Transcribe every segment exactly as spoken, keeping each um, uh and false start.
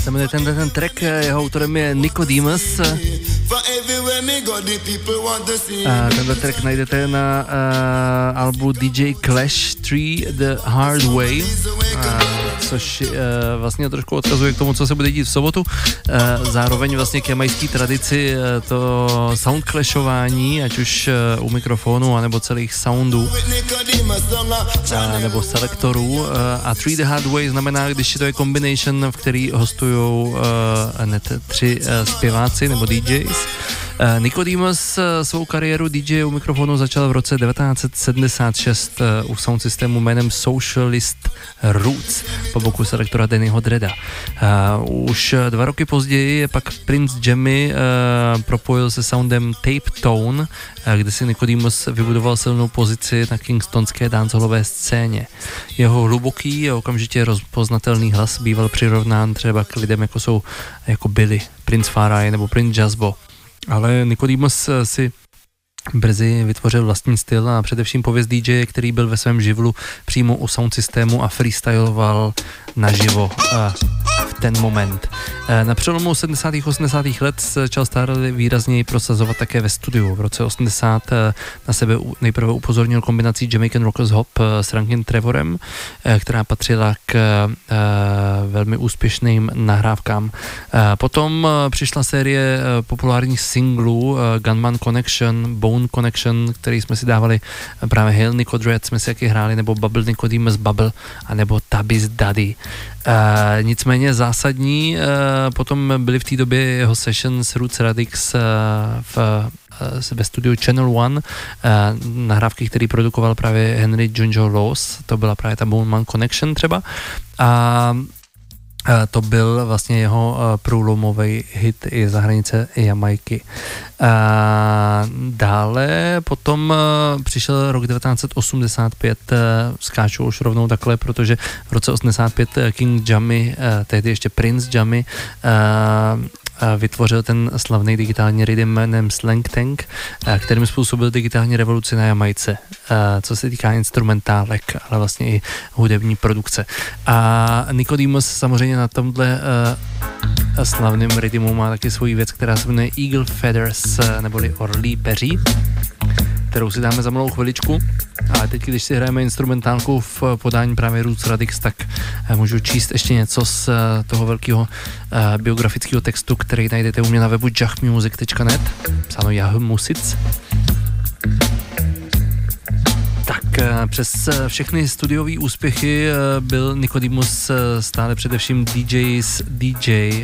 se jmenuje ten, ten track, jeho autorem je Nicodemus. A tenhle track najdete na uh, albu D J Clash tři The Hard Way, uh, což uh, vlastně trošku odkazuje k tomu, co se bude dít v sobotu. Uh, zároveň vlastně k jamajské tradici uh, to soundclashování, ať už uh, u mikrofonu, anebo celých soundů, uh, nebo selektorů. Uh, a tři The Hard Way znamená, když to je combination, v který hostujou uh, hned tři uh, zpěváci nebo D Js. Uh, Nicodemus uh, svou kariéru D J u mikrofonu začal v roce devatenáct set sedmdesát šest uh, u sound systému jménem Socialist Roots po boku selektora Dannyho Dredda. Uh, už dva roky později pak Prince Jammy uh, propojil se soundem Tape Tone, uh, kde si Nicodemus vybudoval silnou pozici na kingstonské dancehallové scéně. Jeho hluboký a okamžitě rozpoznatelný hlas býval přirovnán třeba k lidem, jako jsou jako Billy, Prince Farai nebo Prince Jazzbo. Ale Nicodemus si brzy vytvořil vlastní styl a především pověst D J, který byl ve svém živlu přímo u sound systému a freestyloval naživo v ten moment. Na přelomu sedmdesátých a osmdesátých let začal Starley výrazněji prosazovat také ve studiu. V roce osmdesát na sebe nejprve upozornil kombinací Jamaican Rockers Hop s Rankin Trevorem, která patřila k velmi úspěšným nahrávkám. Potom přišla série populárních singlů Gunman Connection, Bone Connection, který jsme si dávali právě Hail Nico Dread, jsme si jaký hráli, nebo Bubble Nicodemus Bubble, anebo Tabby's Daddy. Uh, nicméně zásadní, uh, potom byly v té době jeho sessions Roots Radix uh, v, uh, ve studiu Channel One, uh, nahrávky, který produkoval právě Henry Junjo Ross, to byla právě ta Bone Man Connection třeba, a Uh, to byl vlastně jeho uh, průlomový hit i za hranice Jamajky. Uh, dále potom uh, přišel rok devatenáct set osmdesát pět, uh, skáču už rovnou takhle, protože v roce osmdesát pět uh, King Jammy, uh, tehdy ještě Prince Jammy, uh, vytvořil ten slavný digitální rhythm jménem Slang Tank, kterým způsobil digitální revoluci na Jamajce, co se týká instrumentálek, ale vlastně i hudební produkce. A Nicodemus samozřejmě na tomhle slavným rhythmu má taky svoji věc, která se jmenuje Eagle Feathers, neboli Orlí peří, kterou si dáme za malou chviličku. A teď, když si hrajeme instrumentálku v podání právě Roots Radix, tak můžu číst ještě něco z toho velkého biografického textu, který najdete u mě na webu jah music tečka net, psáno Jah Music. Tak přes všechny studiové úspěchy byl Nicodemus stále především D J's D J.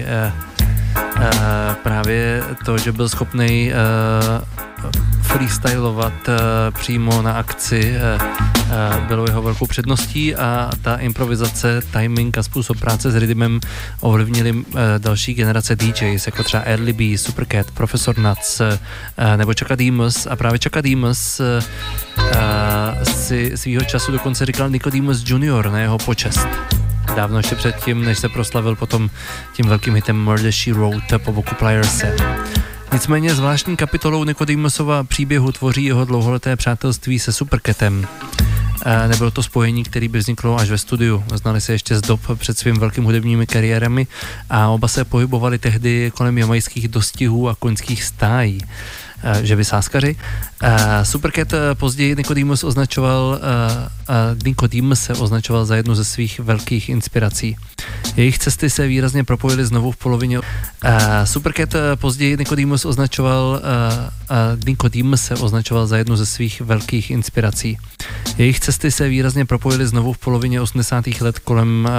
Právě to, že byl schopnej freestylovat uh, přímo na akci, uh, uh, bylo jeho velkou předností a ta improvizace, timing a způsob práce s rhythmem ovlivnili uh, další generace D Js, jako třeba Early B, Supercat, Professor Nuts uh, nebo Chaka Demus. A právě Chaka Demus uh, uh, si svýho času dokonce říkal Nicodemus junior na jeho počest. Dávno ještě předtím, než se proslavil potom tím velkým hitem Murder She Wrote po boku Pliers. Nicméně zvláštní kapitolou Nicodemusova příběhu tvoří jeho dlouholeté přátelství se Supercatem. E, nebylo to spojení, které by vzniklo až ve studiu. Znali se ještě z dob před svým velkým hudebními kariérami a oba se pohybovali tehdy kolem jamajských dostihů a koňských stájí. Že by sáskaři. Uh, Supercat uh, později Nicodemus označoval, uh, uh, Nicodemus se označoval za jednu ze svých velkých inspirací. Jejich cesty se výrazně propojily znovu v polovině. Uh, Supercat uh, později Nicodemus označoval, uh, uh, Nicodemus se označoval za jednu ze svých velkých inspirací. Jejich cesty se výrazně propojily znovu v polovině osmdesátých let kolem